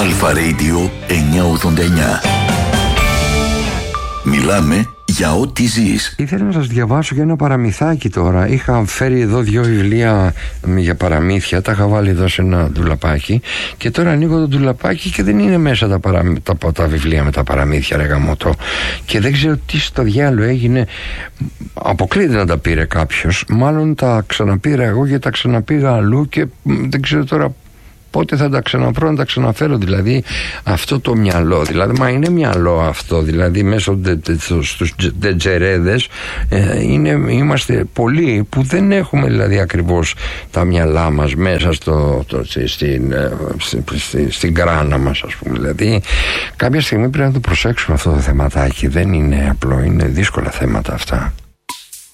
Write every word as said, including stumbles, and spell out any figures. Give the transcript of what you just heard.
Αλφα Radio εννιακόσια ογδόντα εννιά. Μιλάμε για ό,τι ζεις. Ήθελα να σας διαβάσω για ένα παραμυθάκι τώρα. Είχα φέρει εδώ δύο βιβλία για παραμύθια, τα είχα βάλει εδώ σε ένα ντουλαπάκι και τώρα ανοίγω το ντουλαπάκι και δεν είναι μέσα τα, παρα... τα... τα βιβλία με τα παραμύθια, ρε γαμώτο. Και δεν ξέρω τι στο διάλογο έγινε. Αποκλείεται να τα πήρε κάποιος. Μάλλον τα ξαναπήρα εγώ και τα ξαναπήγα αλλού και δεν ξέρω τώρα πότε θα τα ξαναπρώ να τα ξαναφέρω. Δηλαδή αυτό το μυαλό, δηλαδή μα είναι μυαλό αυτό, δηλαδή μέσω στους ντετζερέδες ε, είναι, είμαστε πολλοί που δεν έχουμε δηλαδή ακριβώς τα μυαλά μας μέσα στο, το, στην, στην, στην, στην κράνα μας, ας πούμε. Δηλαδή κάποια στιγμή πρέπει να το προσέξουμε αυτό το θεματάκι, δεν είναι απλό, είναι δύσκολα θέματα αυτά.